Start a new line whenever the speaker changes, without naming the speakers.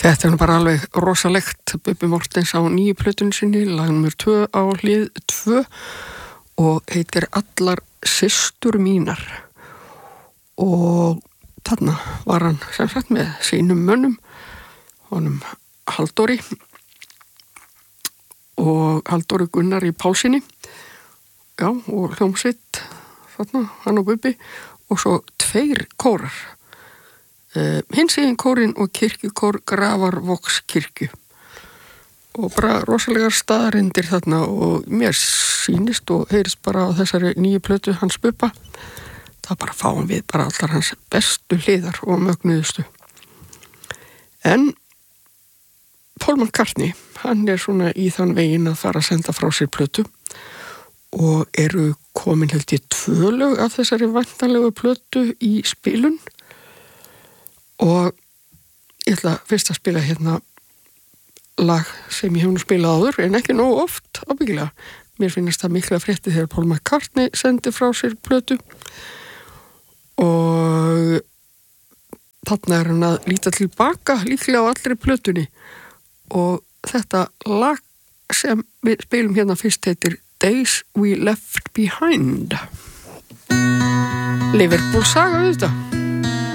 Þetta nú bara alveg rosalegt. Bubbi Mortens á nýju plötunni sinni, lag nr. 2 á hlið 2 og heitir Allar systur mínar. Og þarna var hann sem sagt með sínum mönnum, honum Halldóri og Halldóri Gunnari Pálssyni, já, og hljómsveit þarna, hann og Bubbi, og svo 2 kórar. Hinsegin kórinn og kirkjukór Grafarvogskirkju og bara rosalegar staðarindir þarna og mér sýnist og heyrist bara á þessari nýju plötu hans Bubba, það bara fáum við bara allar hans bestu hliðar og mögnuðustu. En Paul McCartney, hann svona í þann veginn að fara að senda frá sér plötu og eru komin held ég 2 lög af þessari væntanlegu plötu í spilun. Og ég ætla fyrst að spila hérna lag sem ég hef nú spilað áður, en ekki nógu oft ábyggilega. Mér finnst það mikla frétti þegar Paul McCartney sendi frá sér plötu og þarna hann að líta tilbaka líklega á allri plötunni og þetta lag sem við spilum hérna fyrst heitir Days We Left Behind. Liverpool saga auðvitað.